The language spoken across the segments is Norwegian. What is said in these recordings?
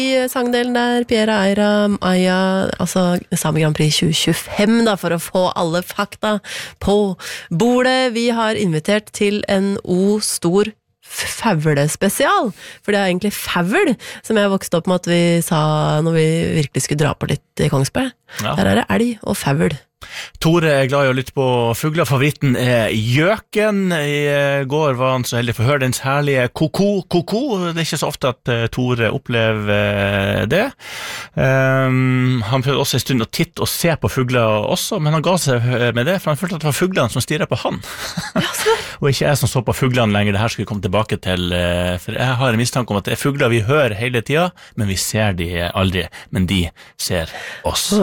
I sangdelen der Pierre Aya, altså Sami Grand Prix 2025 da, for å få alle fakta på bordet. Vi har invitert til en stor favlespesial, for det egentlig favl som jeg vokste opp med at vi sa når vi virkelig skulle dra på litt i Kongsberg. Ja. Her det elg og favl. Tore glad i å lytte på fugler. Favoritten gjøken. I går var han så heldig for å høre dens herlige koko. Det ikke så ofte at Tore opplever det. Han prøvde også en stund å titte og se på fugler også, men han ga seg med det, for han følte at det var fuglene som stirret på han. Og ikke jeg som så på fuglene lenger. Det her skal vi komme tilbake til, for jeg har en mistanke om at det fugler vi hører hele tiden, men vi ser de aldri, men de ser oss.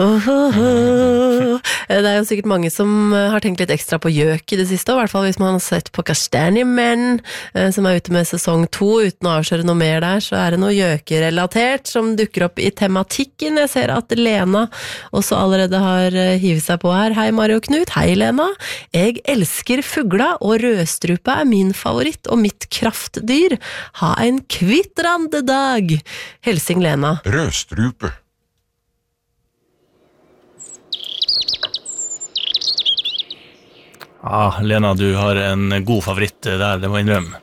Det jo sikkert mange som har tenkt litt ekstra på gjøk i det siste, i hvert fall hvis man har sett på Kastanjemenn, som ute med sesong 2, uten å avsløre noe mer der, så det noe gjøkerelatert som dukker opp i tematikken. Jeg ser at Lena også allerede har hivet seg på her. Hei Mario og Knut, hei Lena. Jeg elsker fugla, og rødstrupe min favoritt, og mitt kraftdyr. Ha en kvitrande dag. Helsing Lena. Rødstrupe. Lena, du har en god favoritt der, det må jeg innrømme.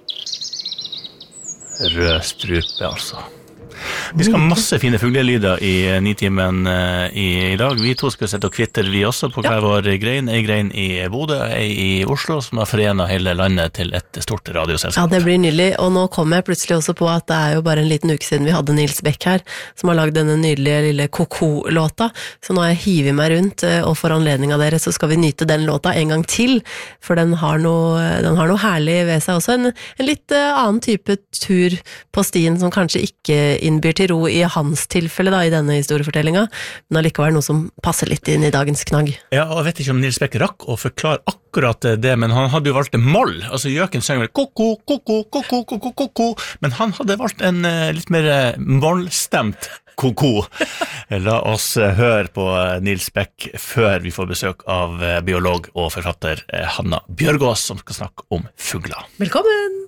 Rødstrupe, altså. Vi skal ha masse fine fuglelyder i Nitimen i dag. Vi to skal sette og kvitter vi også på hver vår grein. En grein i Bodø, en i Oslo, som har forenet hele landet til et stort radioselskap. Ja, det blir nydelig, og nå kom jeg plutselig også på at det jo bare en liten uke siden vi hadde Nils Beck her, som har laget denne nydelige lille Koko-låta, så nå har jeg hivet meg rundt, og for anledning av dere så skal vi nyte den låta en gang til, for den har noe herlig ved seg også, en litt annen type tur på stien som kanskje ikke innbyr til ro i hans tilfelle da, i denne historiefortellinga, men allikevel noe som passer litt inn i dagens knagg. Ja, og jeg vet ikke om Nils Beck rakk å forklare akkurat det, men han hadde jo valgt en moll, altså gjøken sang koko, koko, koko, koko, koko, men han hadde valgt en litt mer mollstemt koko. La oss høre på Nils Beck før vi får besøk av biolog og forfatter Hanna Bjørgaas, som skal snakke om fugler. Velkommen!